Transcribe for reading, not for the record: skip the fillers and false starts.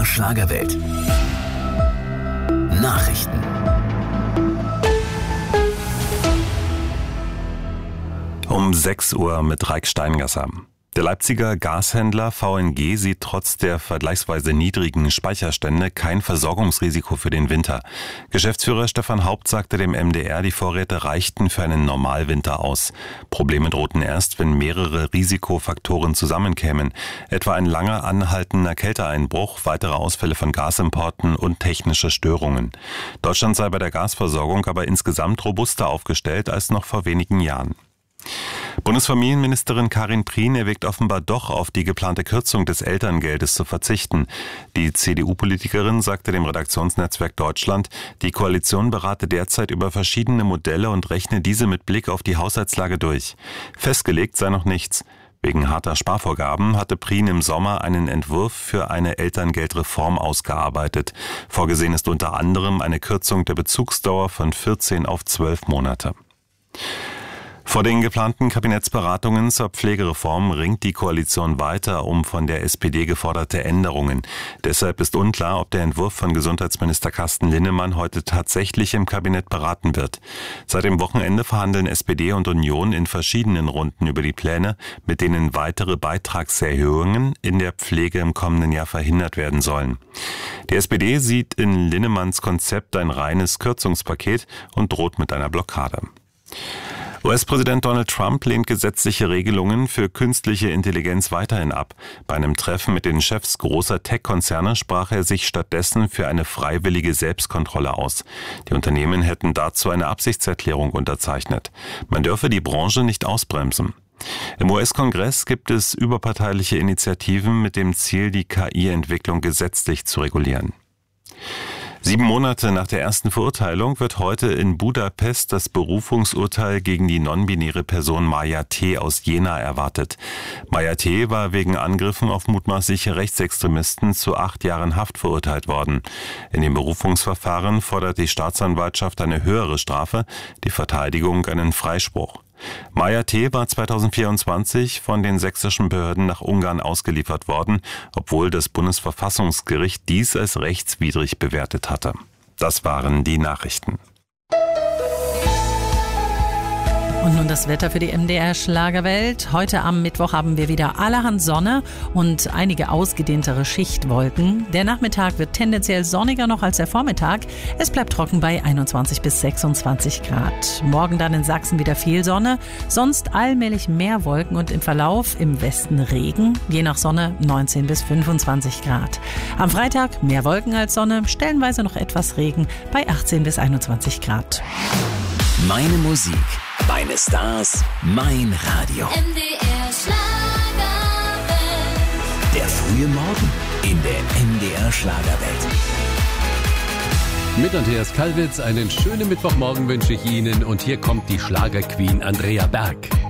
Schlagerwelt. Nachrichten. Um 6 Uhr mit Raik Steingasser. Der Leipziger Gashändler VNG sieht trotz der vergleichsweise niedrigen Speicherstände kein Versorgungsrisiko für den Winter. Geschäftsführer Stefan Haupt sagte dem MDR, die Vorräte reichten für einen Normalwinter aus. Probleme drohten erst, wenn mehrere Risikofaktoren zusammenkämen, etwa ein langer anhaltender Kälteeinbruch, weitere Ausfälle von Gasimporten und technische Störungen. Deutschland sei bei der Gasversorgung aber insgesamt robuster aufgestellt als noch vor wenigen Jahren. Bundesfamilienministerin Karin Prien erwägt offenbar doch, auf die geplante Kürzung des Elterngeldes zu verzichten. Die CDU-Politikerin sagte dem Redaktionsnetzwerk Deutschland, die Koalition berate derzeit über verschiedene Modelle und rechne diese mit Blick auf die Haushaltslage durch. Festgelegt sei noch nichts. Wegen harter Sparvorgaben hatte Prien im Sommer einen Entwurf für eine Elterngeldreform ausgearbeitet. Vorgesehen ist unter anderem eine Kürzung der Bezugsdauer von 14 auf 12 Monate. Vor den geplanten Kabinettsberatungen zur Pflegereform ringt die Koalition weiter um von der SPD geforderte Änderungen. Deshalb ist unklar, ob der Entwurf von Gesundheitsminister Carsten Linnemann heute tatsächlich im Kabinett beraten wird. Seit dem Wochenende verhandeln SPD und Union in verschiedenen Runden über die Pläne, mit denen weitere Beitragserhöhungen in der Pflege im kommenden Jahr verhindert werden sollen. Die SPD sieht in Linnemanns Konzept ein reines Kürzungspaket und droht mit einer Blockade. US-Präsident Donald Trump lehnt gesetzliche Regelungen für künstliche Intelligenz weiterhin ab. Bei einem Treffen mit den Chefs großer Tech-Konzerne sprach er sich stattdessen für eine freiwillige Selbstkontrolle aus. Die Unternehmen hätten dazu eine Absichtserklärung unterzeichnet. Man dürfe die Branche nicht ausbremsen. Im US-Kongress gibt es überparteiliche Initiativen mit dem Ziel, die KI-Entwicklung gesetzlich zu regulieren. 7 Monate nach der ersten Verurteilung wird heute in Budapest das Berufungsurteil gegen die non-binäre Person Maja T. aus Jena erwartet. Maja T. war wegen Angriffen auf mutmaßliche Rechtsextremisten zu 8 Jahren Haft verurteilt worden. In dem Berufungsverfahren fordert die Staatsanwaltschaft eine höhere Strafe, die Verteidigung einen Freispruch. Maja T. war 2024 von den sächsischen Behörden nach Ungarn ausgeliefert worden, obwohl das Bundesverfassungsgericht dies als rechtswidrig bewertet hatte. Das waren die Nachrichten. Und nun das Wetter für die MDR Schlagerwelt. Heute am Mittwoch haben wir wieder allerhand Sonne und einige ausgedehntere Schichtwolken. Der Nachmittag wird tendenziell sonniger noch als der Vormittag. Es bleibt trocken bei 21 bis 26 Grad. Morgen dann in Sachsen wieder viel Sonne, sonst allmählich mehr Wolken und im Verlauf im Westen Regen. Je nach Sonne 19 bis 25 Grad. Am Freitag mehr Wolken als Sonne, stellenweise noch etwas Regen bei 18 bis 21 Grad. Meine Musik, meine Stars, mein Radio. MDR Schlagerwelt. Der frühe Morgen in der MDR Schlagerwelt. Mit Andreas Kalwitz einen schönen Mittwochmorgen wünsche ich Ihnen und hier kommt die Schlagerqueen Andrea Berg.